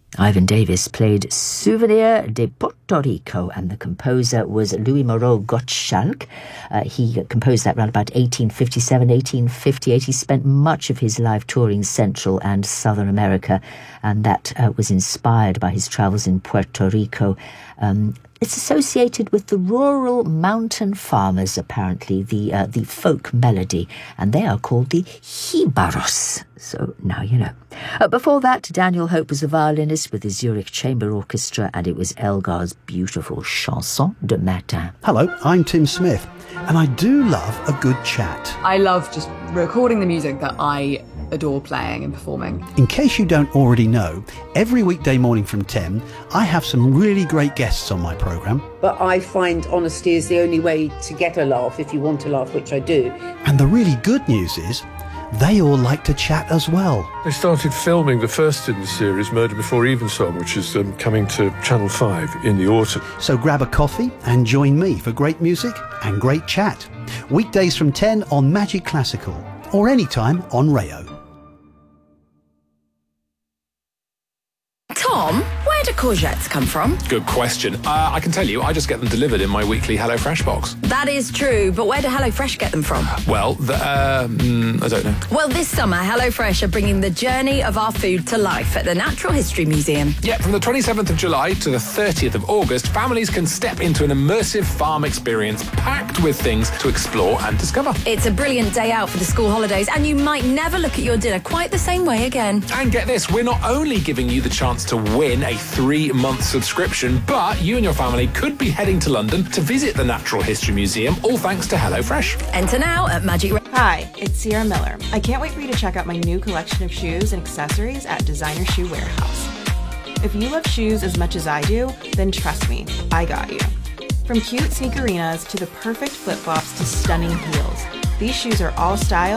Ivan Davis played Souvenir de Puerto Rico, and the composer was Louis Moreau Gottschalk. He composed that around about 1857, 1858. He spent much of his life touring Central and Southern America, and that was inspired by his travels in Puerto Rico. It's associated with the rural mountain farmers, apparently, the folk melody, and they are called the Jibaros. So now you know. Before that, Daniel Hope was a violinist with the Zurich Chamber Orchestra, and it was Elgar's beautiful Chanson de Matin. Hello, I'm Tim Smith, and I do love a good chat. I love just recording the music that I adore playing and performing. In case you don't already know, every weekday morning from 10, I have some really great guests on my programme. But I find honesty is the only way to get a laugh, if you want a laugh, which I do. And the really good news is, they all like to chat as well. They started filming the first in the series, Murder Before Evensong, which is coming to Channel 5 in the autumn. So grab a coffee and join me for great music and great chat. Weekdays from 10 on Magic Classical, or anytime on Rayo. Tom, where do courgettes come from? Good question. I can tell you, I just get them delivered in my weekly HelloFresh box. That is true, but where do HelloFresh get them from? Well, I don't know. Well, this summer, HelloFresh are bringing the journey of our food to life at the Natural History Museum. Yeah, from the 27th of July to the 30th of August, families can step into an immersive farm experience packed with things to explore and discover. It's a brilliant day out for the school holidays, and you might never look at your dinner quite the same way again. And get this, we're not only giving you the chance to win a 3-month subscription, but you and your family could be heading to London to visit the Natural History Museum, all thanks to HelloFresh. Enter now at Magic... Hi, it's Sierra Miller. I can't wait for you to check out my new collection of shoes and accessories at Designer Shoe Warehouse. If you love shoes as much as I do, then trust me, I got you. From cute sneakerinas to the perfect flip-flops to stunning heels, these shoes are all style